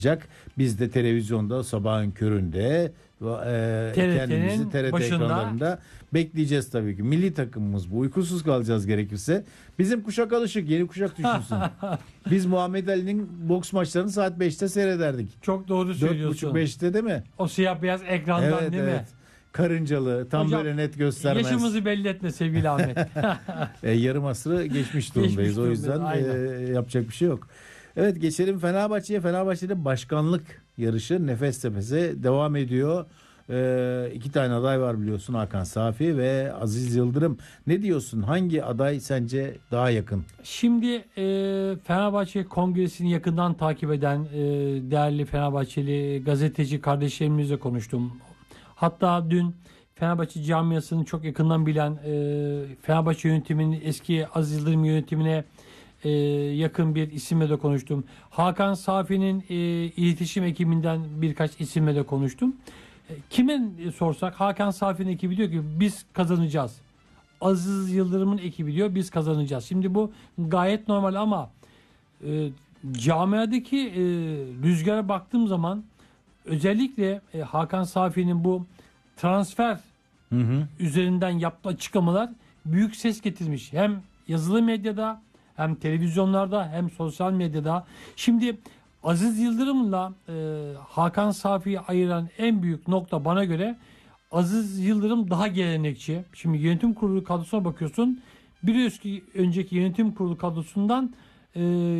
Biz de televizyonda sabahın köründe kendimizi TRT başında ekranlarında bekleyeceğiz tabii ki. Milli takımımız bu. Uykusuz kalacağız gerekirse. Bizim kuşak alışık. Yeni kuşak düşünsün. Biz Muhammed Ali'nin boks maçlarını saat 5'te seyrederdik. Çok doğru söylüyorsun. 4.30-5'te değil mi? O siyah beyaz ekrandan değil mi? Karıncalı, tam Hocam, böyle net göstermez. Yaşımızı belli etme sevgili Ahmet. Yarım asrı geçmiş durumdayız. O yüzden yapacak bir şey yok. Evet, geçelim Fenerbahçe'ye. Fenerbahçe'de başkanlık yarışı nefes nefese devam ediyor. İki tane aday var biliyorsun, Hakan Safi ve Aziz Yıldırım. Ne diyorsun? Hangi aday sence daha yakın? Şimdi Fenerbahçe Kongresi'ni yakından takip eden değerli Fenerbahçeli gazeteci kardeşlerimizle konuştum. Hatta dün Fenerbahçe camiasını çok yakından bilen Fenerbahçe yönetiminin eski Aziz Yıldırım yönetimine yakın bir isimle de konuştum. Hakan Safi'nin iletişim ekibinden birkaç isimle de konuştum. Kime sorsak Hakan Safi'nin ekibi diyor ki biz kazanacağız. Aziz Yıldırım'ın ekibi diyor biz kazanacağız. Şimdi bu gayet normal ama camiadaki rüzgara baktığım zaman özellikle Hakan Safi'nin bu transfer üzerinden yaptığı açıklamalar büyük ses getirmiş. Hem yazılı medyada hem televizyonlarda hem sosyal medyada. Şimdi Aziz Yıldırım'la Hakan Safi'yi ayıran en büyük nokta bana göre Aziz Yıldırım daha gelenekçi. Şimdi yönetim kurulu kadrosuna bakıyorsun. Bir önceki yönetim kurulu kadrosundan